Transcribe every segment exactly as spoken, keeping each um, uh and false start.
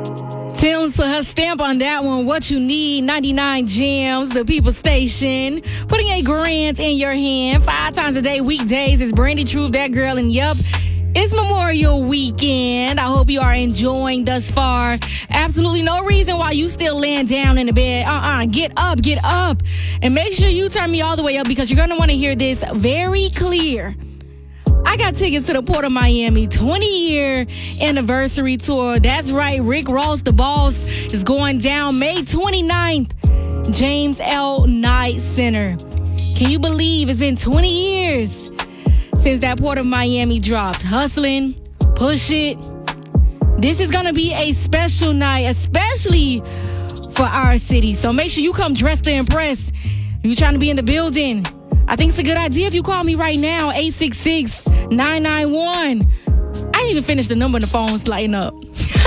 Tim's put her stamp on that one. What you need, ninety-nine Gems, the People Station. Putting a grand in your hand five times a day, weekdays. It's Brandy Truth, that girl, and yup, it's Memorial Weekend. I hope you are enjoying thus far. Absolutely no reason why you still laying down in the bed. Uh-uh, get up, get up. And make sure you turn me all the way up because you're going to want to hear this very clear. I got tickets to the Port of Miami twenty-year anniversary tour. That's right, Rick Ross, the boss, is going down May twenty-ninth, James L. Knight Center. Can you believe it's been twenty years since that Port of Miami dropped? Hustling, push it. This is going to be a special night, especially for our city. So make sure you come dressed to impress. If you're trying to be in the building, I think it's a good idea if you call me right now, eight six six, nine nine one. I didn't even finish the number and the phone's lighting up.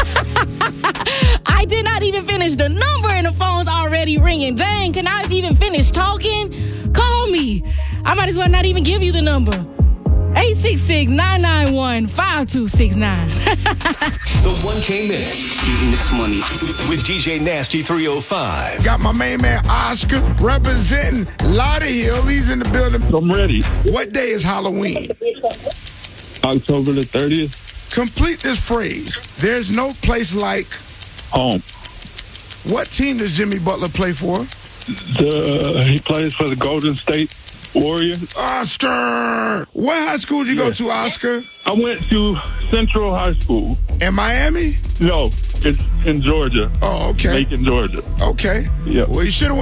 I did not even finish the number and the phone's already ringing. Dang, can I even finish talking? Call me. I might as well not even give you the number. eight six six, nine nine one, five two six nine. The one K Minute. Eating this money. With D J Nasty three oh five. Got my main man Oscar representing Lauderhill. He's in the building. I'm ready. What day is Halloween? October the thirtieth. Complete this phrase. There's no place like Home. What team does Jimmy Butler play for? The, he plays for the Golden State Warriors. Oscar! What high school did you Yes. go to, Oscar? I went to Central High School. In Miami? No, it's in Georgia. Oh, okay. Macon, Georgia. Okay. Yeah. Well, you should have